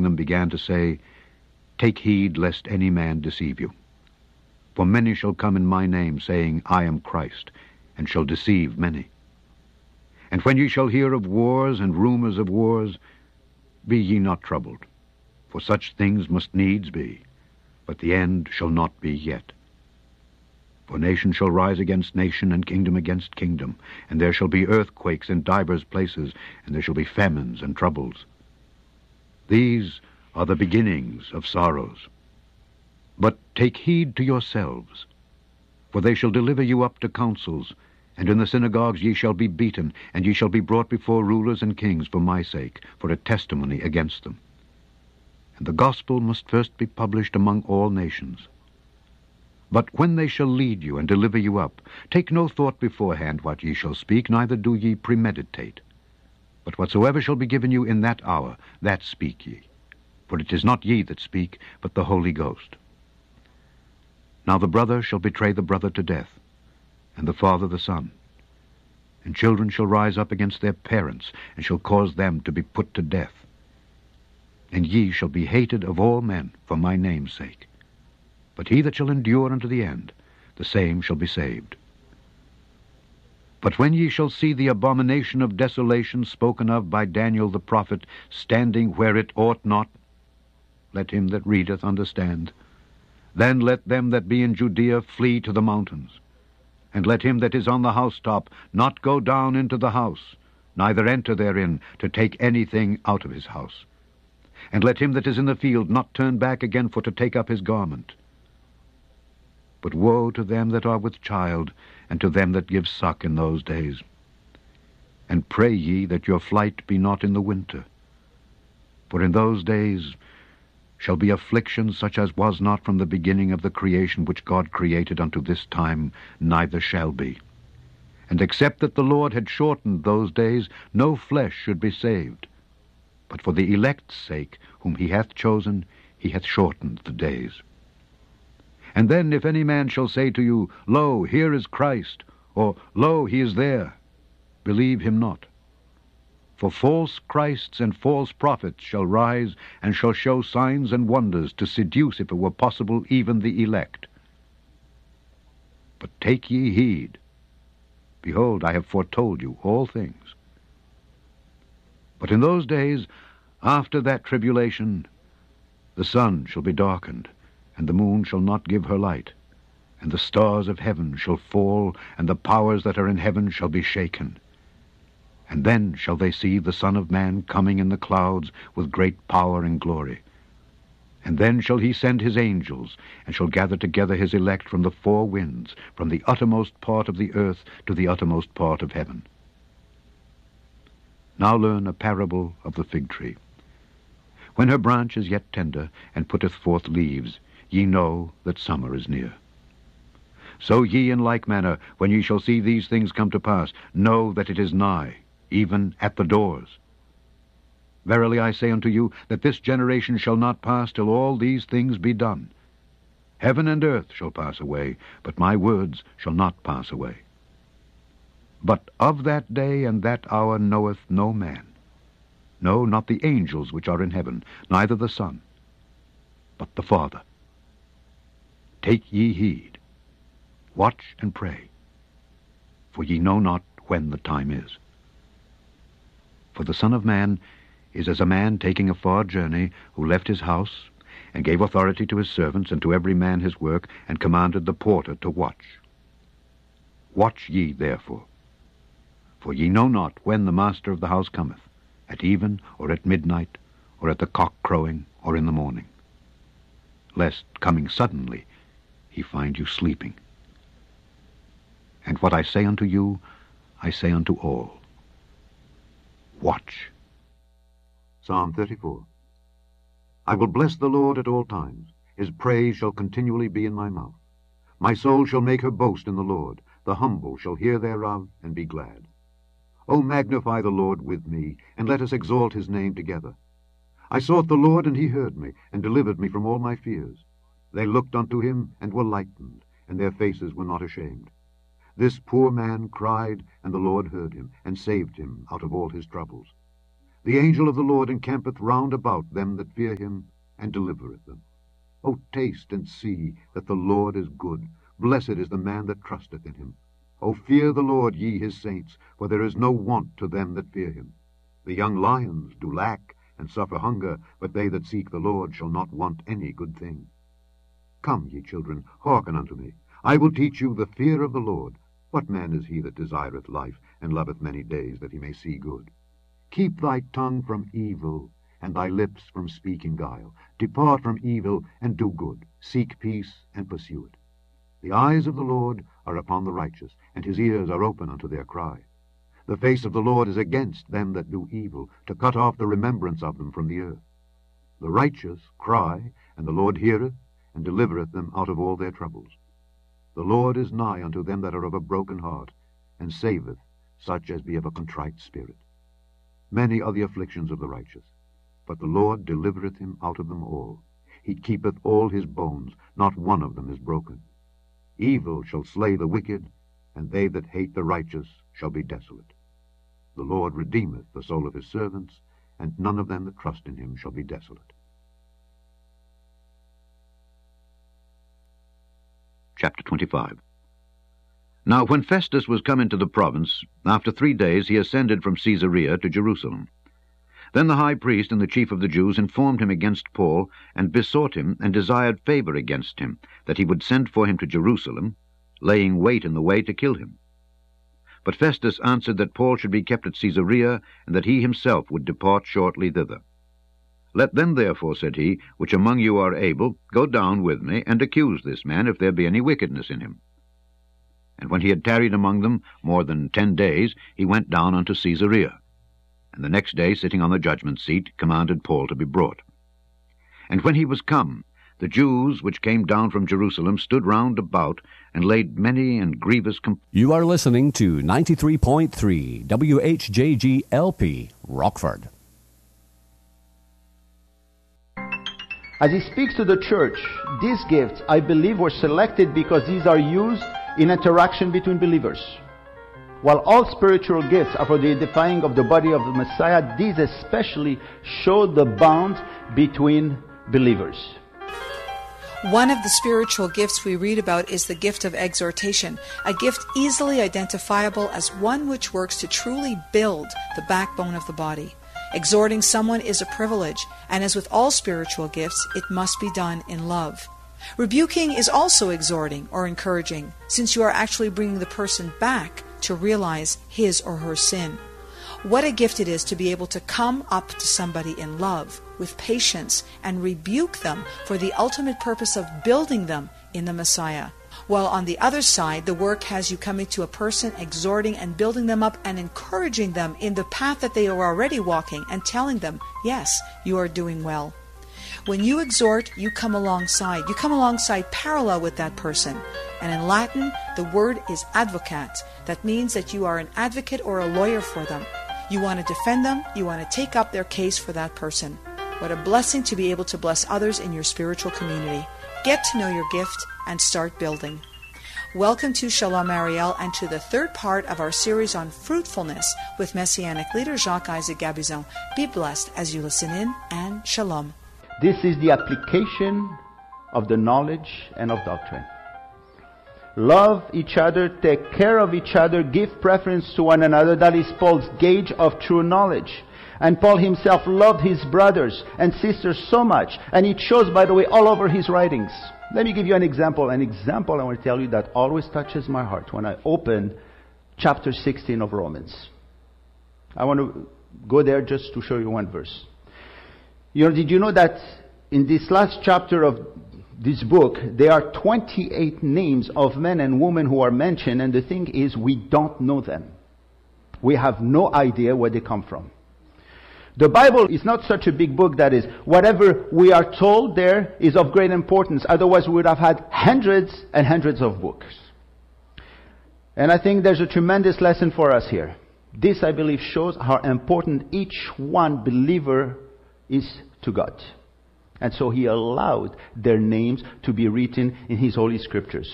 them began to say, Take heed lest any man deceive you. For many shall come in my name, saying, I am Christ, and shall deceive many. And when ye shall hear of wars and rumors of wars, be ye not troubled, for such things must needs be, but the end shall not be yet. For nation shall rise against nation, and kingdom against kingdom, and there shall be earthquakes in divers places, and there shall be famines and troubles. These are the beginnings of sorrows. But take heed to yourselves, for they shall deliver you up to councils, and in the synagogues ye shall be beaten, and ye shall be brought before rulers and kings for my sake, for a testimony against them. And the gospel must first be published among all nations. But when they shall lead you and deliver you up, take no thought beforehand what ye shall speak, neither do ye premeditate. But whatsoever shall be given you in that hour, that speak ye. For it is not ye that speak, but the Holy Ghost. Now the brother shall betray the brother to death, and the father the son. And children shall rise up against their parents, and shall cause them to be put to death. And ye shall be hated of all men for my name's sake. But he that shall endure unto the end, the same shall be saved. But when ye shall see the abomination of desolation spoken of by Daniel the prophet standing where it ought not, let him that readeth understand. Then let them that be in Judea flee to the mountains. And let him that is on the housetop not go down into the house, neither enter therein to take anything out of his house. And let him that is in the field not turn back again for to take up his garment. But woe to them that are with child, and to them that give suck in those days. And pray ye that your flight be not in the winter. For in those days shall be affliction such as was not from the beginning of the creation which God created unto this time, neither shall be. And except that the Lord had shortened those days, no flesh should be saved. But for the elect's sake, whom he hath chosen, he hath shortened the days. And then if any man shall say to you, Lo, here is Christ, or Lo, he is there, believe him not. For false Christs and false prophets shall rise, and shall show signs and wonders, to seduce, if it were possible, even the elect. But take ye heed. Behold, I have foretold you all things. But in those days, after that tribulation, the sun shall be darkened, and the moon shall not give her light, and the stars of heaven shall fall, and the powers that are in heaven shall be shaken. And then shall they see the Son of Man coming in the clouds with great power and glory. And then shall he send his angels, and shall gather together his elect from the four winds, from the uttermost part of the earth to the uttermost part of heaven. Now learn a parable of the fig tree. When her branch is yet tender, and putteth forth leaves, ye know that summer is near. So ye in like manner, when ye shall see these things come to pass, know that it is nigh, even at the doors. Verily I say unto you, that this generation shall not pass till all these things be done. Heaven and earth shall pass away, but my words shall not pass away. But of that day and that hour knoweth no man, no, not the angels which are in heaven, neither the Son, but the Father. Take ye heed, watch and pray, for ye know not when the time is. For the Son of Man is as a man taking a far journey, who left his house, and gave authority to his servants, and to every man his work, and commanded the porter to watch. Watch ye therefore, for ye know not when the master of the house cometh, at even, or at midnight, or at the cock crowing, or in the morning, lest, coming suddenly, he find you sleeping. And what I say unto you, I say unto all, watch. Psalm 34. I will bless the Lord at all times. His praise shall continually be in my mouth. My soul shall make her boast in the Lord. The humble shall hear thereof, and be glad. O magnify the Lord with me, and let us exalt his name together. I sought the Lord, and he heard me, and delivered me from all my fears. They looked unto him, and were lightened, and their faces were not ashamed. This poor man cried, and the Lord heard him, and saved him out of all his troubles. The angel of the Lord encampeth round about them that fear him, and delivereth them. O taste and see that the Lord is good. Blessed is the man that trusteth in him. O fear the Lord, ye his saints, for there is no want to them that fear him. The young lions do lack and suffer hunger, but they that seek the Lord shall not want any good thing. Come, ye children, hearken unto me. I will teach you the fear of the Lord. What man is he that desireth life, and loveth many days, that he may see good? Keep thy tongue from evil, and thy lips from speaking guile. Depart from evil, and do good. Seek peace, and pursue it. The eyes of the Lord are upon the righteous, and his ears are open unto their cry. The face of the Lord is against them that do evil, to cut off the remembrance of them from the earth. The righteous cry, and the Lord heareth, and delivereth them out of all their troubles. The Lord is nigh unto them that are of a broken heart, and saveth such as be of a contrite spirit. Many are the afflictions of the righteous, but the Lord delivereth him out of them all. He keepeth all his bones, not one of them is broken. Evil shall slay the wicked, and they that hate the righteous shall be desolate. The Lord redeemeth the soul of his servants, and none of them that trust in him shall be desolate. Chapter 25. Now when Festus was come into the province, after 3 days he ascended from Caesarea to Jerusalem. Then the high priest and the chief of the Jews informed him against Paul, and besought him, and desired favor against him, that he would send for him to Jerusalem, laying wait in the way to kill him. But Festus answered that Paul should be kept at Caesarea, and that he himself would depart shortly thither. Let them therefore, said he, which among you are able, go down with me, and accuse this man, if there be any wickedness in him. And when he had tarried among them more than 10 days, he went down unto Caesarea. And the next day, sitting on the judgment seat, commanded Paul to be brought. And when he was come, the Jews which came down from Jerusalem stood round about, and laid many and grievous complaints. You are listening to 93.3 WHJG LP, Rockford. As he speaks to the church, these gifts, I believe, were selected because these are used in interaction between believers. While all spiritual gifts are for the edifying of the body of the Messiah, these especially show the bond between believers. One of the spiritual gifts we read about is the gift of exhortation, a gift easily identifiable as one which works to truly build the backbone of the body. Exhorting someone is a privilege, and as with all spiritual gifts, it must be done in love. Rebuking is also exhorting or encouraging, since you are actually bringing the person back to realize his or her sin. What a gift it is to be able to come up to somebody in love, with patience, and rebuke them for the ultimate purpose of building them in the Messiah. While on the other side, the work has you coming to a person, exhorting and building them up and encouraging them in the path that they are already walking and telling them, yes, you are doing well. When you exhort, you come alongside. You come alongside parallel with that person. And in Latin, the word is advocat. That means that you are an advocate or a lawyer for them. You want to defend them. You want to take up their case for that person. What a blessing to be able to bless others in your spiritual community. Get to know your gift and start building. Welcome to Shalom Ariel and to the third part of our series on fruitfulness with Messianic leader Jacques-Isaac Gabizon. Be blessed as you listen in, and Shalom. This is the application of the knowledge and of doctrine. Love each other, take care of each other, give preference to one another. That is Paul's gauge of true knowledge. And Paul himself loved his brothers and sisters so much. And it shows, by the way, all over his writings. Let me give you an example. An example I want to tell you that always touches my heart when I open chapter 16 of Romans. I want to go there just to show you one verse. Did you know that in this last chapter of this book, there are 28 names of men and women who are mentioned, and the thing is, we don't know them. We have no idea where they come from. The Bible is not such a big book that is, whatever we are told there is of great importance. Otherwise, we would have had hundreds and hundreds of books. And I think there's a tremendous lesson for us here. This, I believe, shows how important each one believer is to God. And so He allowed their names to be written in His Holy Scriptures.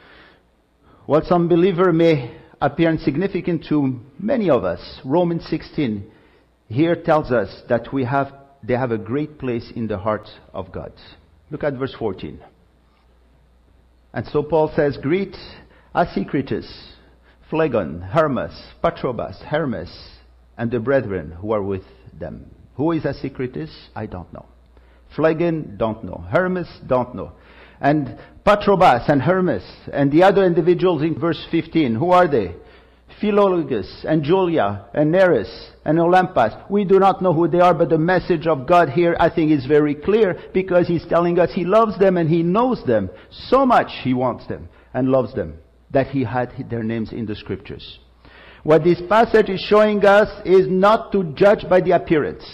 While some believer may appear insignificant to many of us, Romans 16, here tells us that they have a great place in the heart of God. Look at verse 14. And so Paul says, greet Asyncritus, Phlegon, Hermas, Patrobas, Hermes, and the brethren who are with them. Who is Asyncritus? I don't know. Phlegon, don't know. Hermes, don't know. And Patrobas and Hermes and the other individuals in verse 15, who are they? Philologus and Julia and Nereus and Olympas. We do not know who they are, but the message of God here, I think, is very clear, because He's telling us He loves them and He knows them so much. He wants them and loves them that He had their names in the Scriptures. What this passage is showing us is not to judge by the appearance,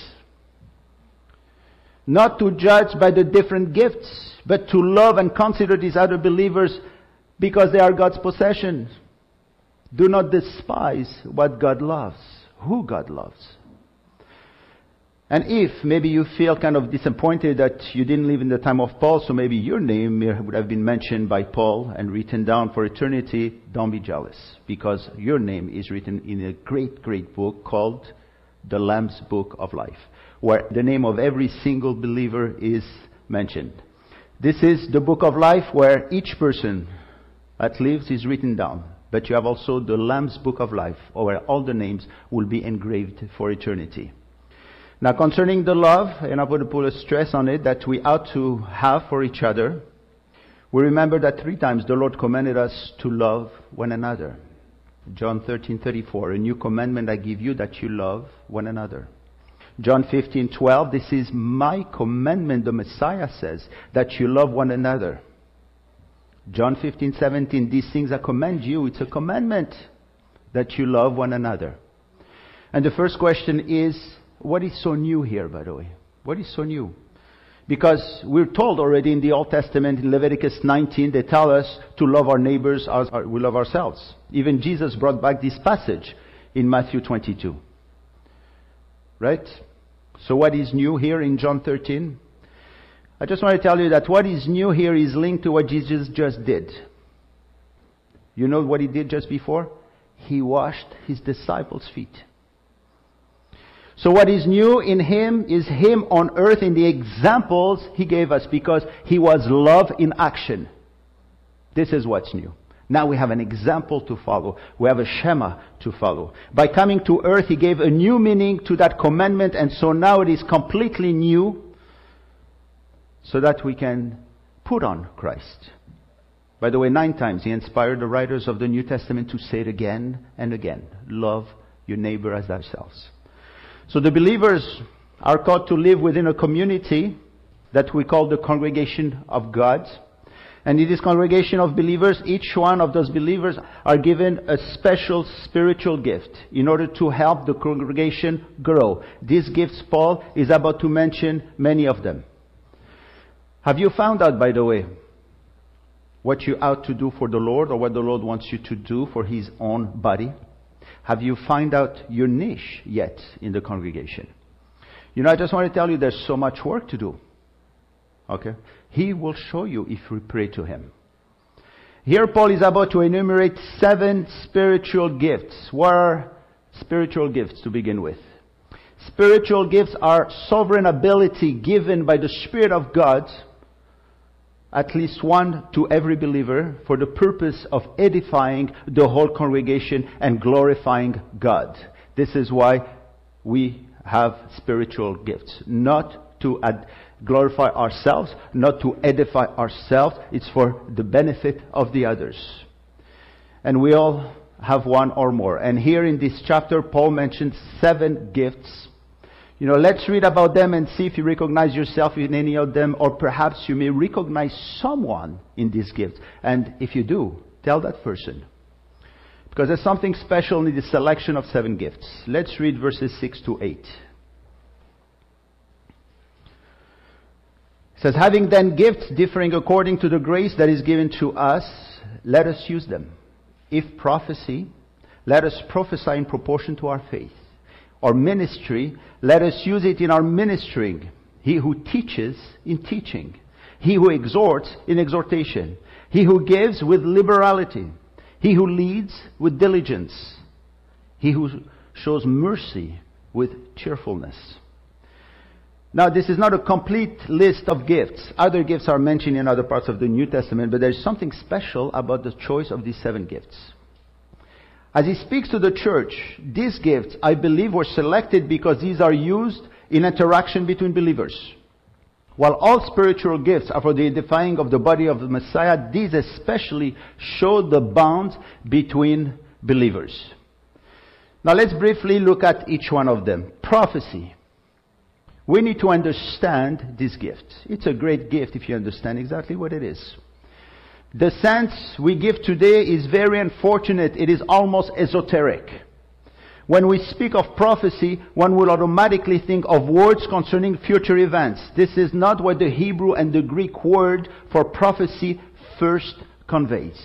not to judge by the different gifts, but to love and consider these other believers because they are God's possessions. Do not despise what God loves, who God loves. And if maybe you feel kind of disappointed that you didn't live in the time of Paul, so maybe your name would have been mentioned by Paul and written down for eternity, don't be jealous, because your name is written in a great, great book called the Lamb's Book of Life, where the name of every single believer is mentioned. This is the book of life where each person that lives is written down. But you have also the Lamb's Book of Life, where all the names will be engraved for eternity. Now, concerning the love, and I want to put a stress on it, that we ought to have for each other, we remember that 3 times the Lord commanded us to love one another. John 13:34, a new commandment I give you, that you love one another. John 15:12, this is my commandment, the Messiah says, that you love one another. John 15:17, these things I command you. It's a commandment that you love one another. And the first question is, what is so new here, by the way? What is so new? Because we're told already in the Old Testament, in Leviticus 19, they tell us to love our neighbors as we love ourselves. Even Jesus brought back this passage in Matthew 22. Right? So what is new here in John 13? I just want to tell you that what is new here is linked to what Jesus just did. You know what He did just before? He washed His disciples' feet. So what is new in Him is Him on earth in the examples He gave us, because He was love in action. This is what's new. Now we have an example to follow. We have a Shema to follow. By coming to earth, He gave a new meaning to that commandment, and so now it is completely new, so that we can put on Christ. By the way, 9 times He inspired the writers of the New Testament to say it again and again. Love your neighbor as thyself. So the believers are called to live within a community that we call the congregation of God. And in this congregation of believers, each one of those believers are given a special spiritual gift in order to help the congregation grow. These gifts, Paul is about to mention many of them. Have you found out, by the way, what you ought to do for the Lord, or what the Lord wants you to do for His own body? Have you found out your niche yet in the congregation? You know, I just want to tell you there's so much work to do. Okay? He will show you if we pray to Him. Here Paul is about to enumerate 7 spiritual gifts. What are spiritual gifts to begin with? Spiritual gifts are sovereign ability given by the Spirit of God, at least one to every believer, for the purpose of edifying the whole congregation and glorifying God. This is why we have spiritual gifts. Not to glorify ourselves, not to edify ourselves. It's for the benefit of the others. And we all have one or more. And here in this chapter, Paul mentions 7 gifts. You know, let's read about them and see if you recognize yourself in any of them, or perhaps you may recognize someone in these gifts. And if you do, tell that person. Because there's something special in the selection of 7 gifts. Let's read verses 6 to 8. It says, having then gifts differing according to the grace that is given to us, let us use them. If prophecy, let us prophesy in proportion to our faith. Or ministry, let us use it in our ministering. He who teaches, in teaching. He who exhorts, in exhortation. He who gives, with liberality. He who leads, with diligence. He who shows mercy, with cheerfulness. Now, this is not a complete list of gifts. Other gifts are mentioned in other parts of the New Testament, but there's something special about the choice of these 7 gifts. As he speaks to the church, these gifts, I believe, were selected because these are used in interaction between believers. While all spiritual gifts are for the edifying of the body of the Messiah, these especially show the bond between believers. Now let's briefly look at each one of them. Prophecy. We need to understand this gift. It's a great gift if you understand exactly what it is. The sense we give today is very unfortunate. It is almost esoteric. When we speak of prophecy, one will automatically think of words concerning future events. This is not what the Hebrew and the Greek word for prophecy first conveys.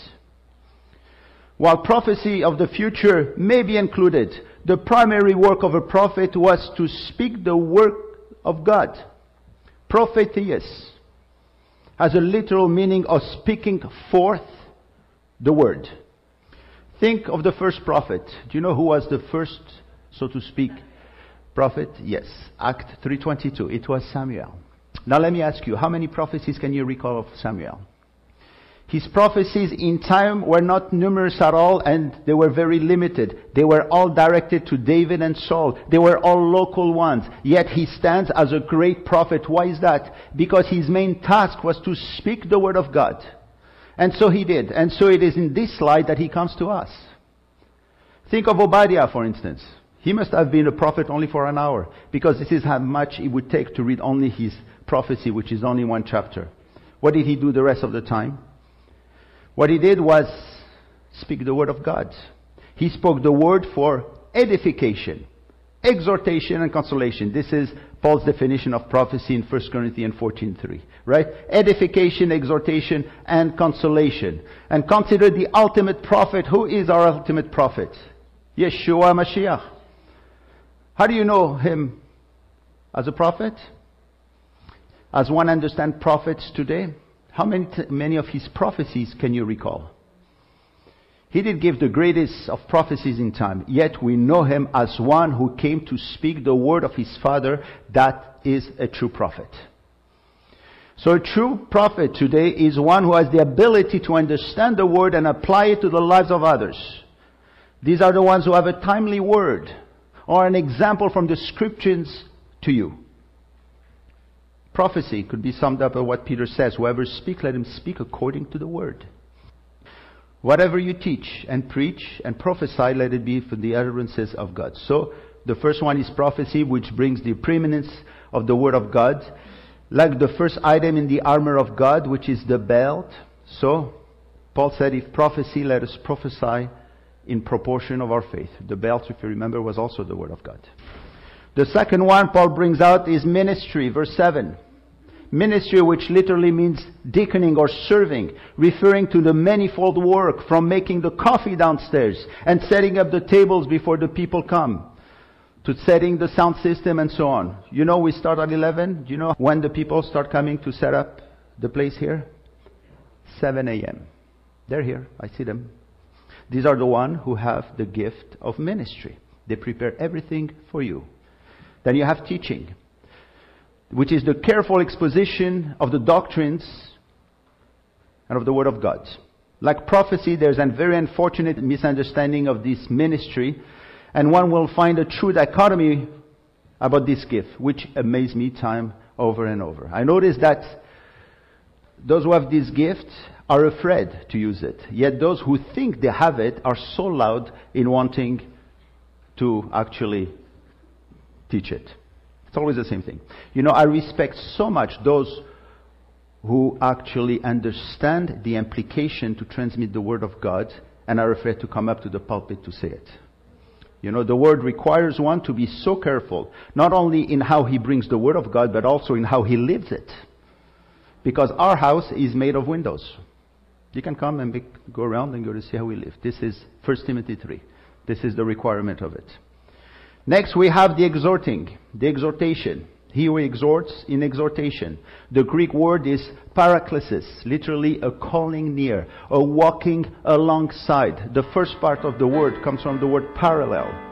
While prophecy of the future may be included, the primary work of a prophet was to speak the word of God. Prophethias has a literal meaning of speaking forth the word. Think of the first prophet. Do you know who was the first, so to speak, prophet? Yes, Act 3:22. It was Samuel. Now let me ask you, how many prophecies can you recall of Samuel? His prophecies in time were not numerous at all, and they were very limited. They were all directed to David and Saul. They were all local ones. Yet he stands as a great prophet. Why is that? Because his main task was to speak the word of God. And so he did. And so it is in this light that he comes to us. Think of Obadiah, for instance. He must have been a prophet only for an hour, because this is how much it would take to read only his prophecy, which is only 1 chapter. What did he do the rest of the time? What he did was speak the word of God. He spoke the word for edification, exhortation, and consolation. This is Paul's definition of prophecy in 1 Corinthians 14:3, right? Edification, exhortation, and consolation. And consider the ultimate prophet. Who is our ultimate prophet? Yeshua Mashiach. How do you know him as a prophet? As one understands prophets today, how many of his prophecies can you recall? He did give the greatest of prophecies in time, yet we know him as one who came to speak the word of his Father. That is a true prophet. So a true prophet today is one who has the ability to understand the word and apply it to the lives of others. These are the ones who have a timely word or an example from the scriptures to you. Prophecy could be summed up by what Peter says. Whoever speaks, let him speak according to the word. Whatever you teach and preach and prophesy, let it be for the utterances of God. So, the first one is prophecy, which brings the preeminence of the word of God. Like the first item in the armor of God, which is the belt. So, Paul said, if prophecy, let us prophesy in proportion of our faith. The belt, if you remember, was also the word of God. The second one Paul brings out is ministry, verse 7. Ministry, which literally means deaconing or serving, referring to the manifold work from making the coffee downstairs and setting up the tables before the people come, to setting the sound system and so on. You know, we start at 11. Do you know when the people start coming to set up the place here? 7 a.m. They're here. I see them. These are the ones who have the gift of ministry. They prepare everything for you. Then you have teaching, which is the careful exposition of the doctrines and of the Word of God. Like prophecy, there's a very unfortunate misunderstanding of this ministry, and one will find a true dichotomy about this gift, which amazed me time over and over. I noticed that those who have this gift are afraid to use it, yet those who think they have it are so loud in wanting to actually teach it. It's always the same thing. You know, I respect so much those who actually understand the implication to transmit the word of God and are afraid to come up to the pulpit to say it. You know, the word requires one to be so careful, not only in how he brings the word of God, but also in how he lives it. Because our house is made of windows. You can come and go around and go to see how we live. This is 1 Timothy 3. This is the requirement of it. Next, we have the exhorting, the exhortation. He who exhorts in exhortation. The Greek word is paraklesis, literally a calling near, a walking alongside. The first part of the word comes from the word parallel.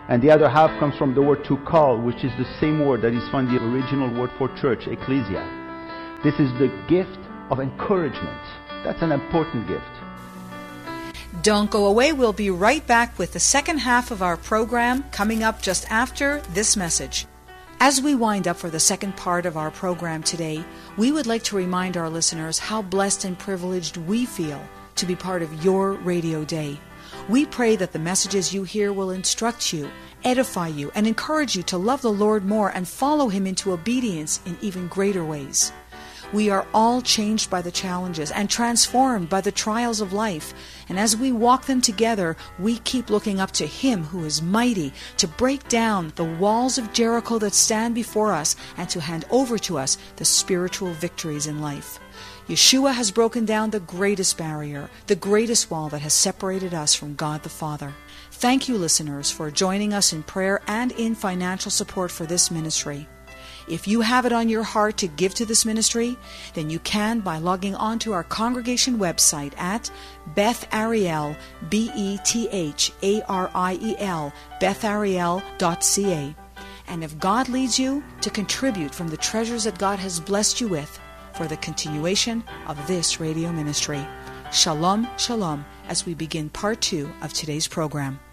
And the other half comes from the word to call, which is the same word that is found in the original word for church, ecclesia. This is the gift of encouragement. That's an important gift. Don't go away. We'll be right back with the second half of our program coming up just after this message. As we wind up for the second part of our program today, we would like to remind our listeners how blessed and privileged we feel to be part of your radio day. We pray that the messages you hear will instruct you, edify you, and encourage you to love the Lord more and follow Him into obedience in even greater ways. We are all changed by the challenges and transformed by the trials of life. And as we walk them together, we keep looking up to Him who is mighty to break down the walls of Jericho that stand before us and to hand over to us the spiritual victories in life. Yeshua has broken down the greatest barrier, the greatest wall that has separated us from God the Father. Thank you, listeners, for joining us in prayer and in financial support for this ministry. If you have it on your heart to give to this ministry, then you can by logging on to our congregation website at Bethariel, Bethariel, Bethariel.ca. And if God leads you to contribute from the treasures that God has blessed you with for the continuation of this radio ministry. Shalom, shalom, as we begin part 2 of today's program.